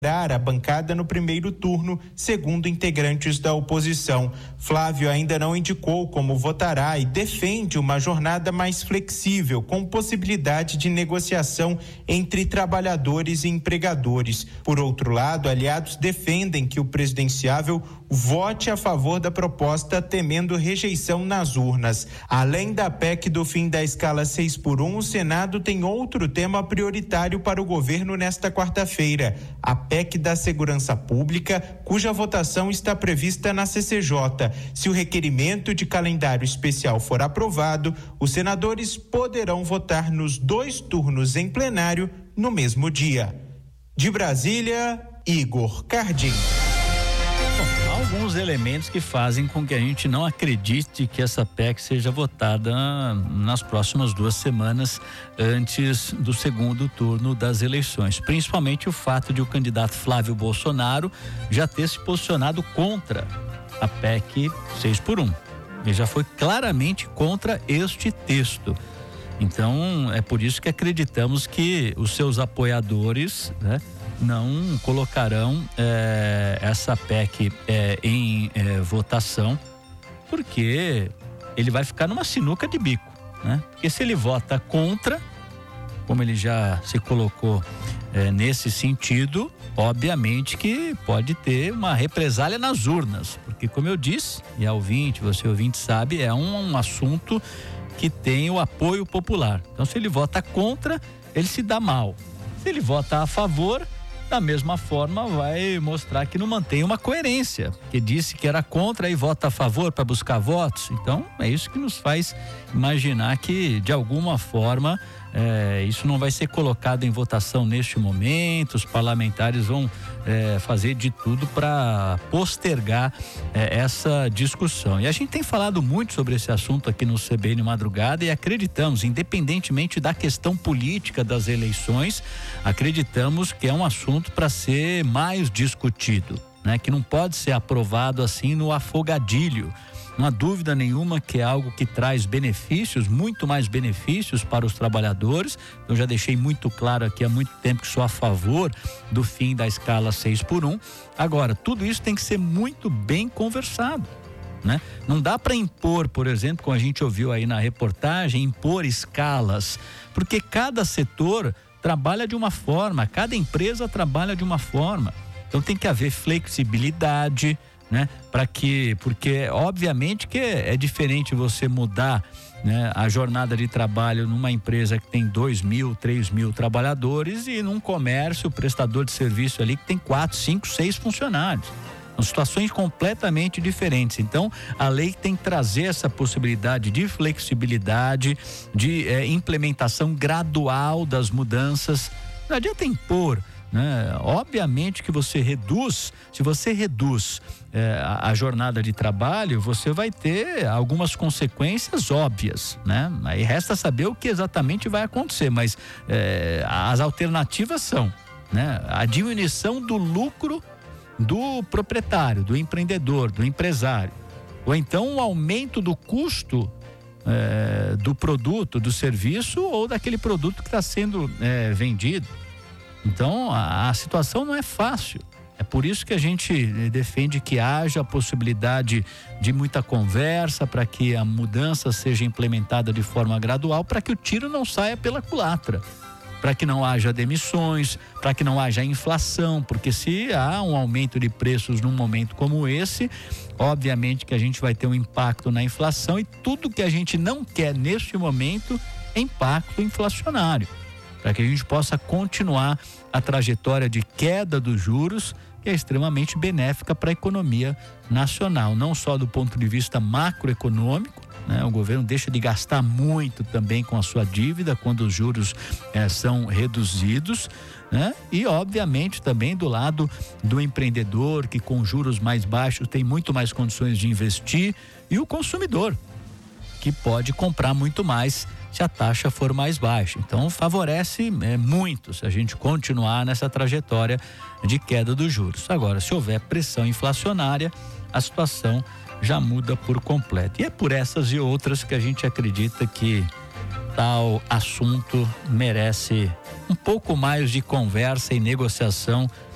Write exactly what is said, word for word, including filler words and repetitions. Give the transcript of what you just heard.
a bancada no primeiro turno, segundo integrantes da oposição. Flávio ainda não indicou como votará e defende uma jornada mais flexível, com possibilidade de negociação entre trabalhadores e empregadores. Por outro lado, aliados defendem que o presidenciável vote a favor da proposta, temendo rejeição nas urnas. Além da P E C do fim da escala seis por um, o Senado tem outro tema prioritário para o governo nesta quarta-feira: a P E C da Segurança Pública, cuja votação está prevista na C C J. Se o requerimento de calendário especial for aprovado, os senadores poderão votar nos dois turnos em plenário no mesmo dia. De Brasília, Igor Cardim. Há alguns elementos que fazem com que a gente não acredite que essa P E C seja votada nas próximas duas semanas antes do segundo turno das eleições. Principalmente o fato de o candidato Flávio Bolsonaro já ter se posicionado contra a P E C seis por um. Ele já foi claramente contra este texto. Então, é por isso que acreditamos que os seus apoiadores, né, não colocarão eh, essa P E C eh, em eh, votação, porque ele vai ficar numa sinuca de bico, né? Porque se ele vota contra, como ele já se colocou eh, nesse sentido, obviamente que pode ter uma represália nas urnas, porque, como eu disse, e a ouvinte, você ouvinte sabe, é um, um assunto que tem o apoio popular. Então, se ele vota contra, ele se dá mal. Se ele vota a favor, da mesma forma vai mostrar que não mantém uma coerência, que disse que era contra e vota a favor para buscar votos. Então é isso que nos faz imaginar que, de alguma forma, é, isso não vai ser colocado em votação neste momento. Os parlamentares vão é, fazer de tudo para postergar é, essa discussão. E a gente tem falado muito sobre esse assunto aqui no C B N Madrugada e acreditamos, independentemente da questão política das eleições, acreditamos que é um assunto para ser mais discutido, né? Que não pode ser aprovado assim no afogadilho. Não há dúvida nenhuma que é algo que traz benefícios, muito mais benefícios para os trabalhadores. Eu já deixei muito claro aqui há muito tempo que sou a favor do fim da escala seis por um. Agora, tudo isso tem que ser muito bem conversado, né? Não dá para impor, por exemplo, como a gente ouviu aí na reportagem, impor escalas, porque cada setor trabalha de uma forma, cada empresa trabalha de uma forma. Então tem que haver flexibilidade, né? Para que, porque obviamente que é, é diferente você mudar, né, a jornada de trabalho numa empresa que tem dois mil, três mil trabalhadores e num comércio, prestador de serviço ali que tem quatro, cinco, seis funcionários. São situações completamente diferentes. Então, a lei tem que trazer essa possibilidade de flexibilidade, de eh, implementação gradual das mudanças. Não adianta impor, né? Obviamente que você reduz, se você reduz eh, a, a jornada de trabalho, você vai ter algumas consequências óbvias, né? Aí resta saber o que exatamente vai acontecer, mas eh, as alternativas são, né, a diminuição do lucro do proprietário, do empreendedor, do empresário, ou então o aumento do custo eh, do produto, do serviço ou daquele produto que está sendo eh, vendido. Então a, a situação não é fácil. É por isso que a gente defende que haja a possibilidade de muita conversa para que a mudança seja implementada de forma gradual, para que o tiro não saia pela culatra, para que não haja demissões, para que não haja inflação, porque se há um aumento de preços num momento como esse, obviamente que a gente vai ter um impacto na inflação, e tudo que a gente não quer neste momento é impacto inflacionário, para que a gente possa continuar a trajetória de queda dos juros, que é extremamente benéfica para a economia nacional, não só do ponto de vista macroeconômico, né? O governo deixa de gastar muito também com a sua dívida quando os juros eh, são reduzidos, né? E obviamente também do lado do empreendedor, que com juros mais baixos tem muito mais condições de investir, e o consumidor, que pode comprar muito mais se a taxa for mais baixa. Então favorece é, muito se a gente continuar nessa trajetória de queda dos juros. Agora, se houver pressão inflacionária, a situação já muda por completo. E é por essas e outras que a gente acredita que tal assunto merece um pouco mais de conversa e negociação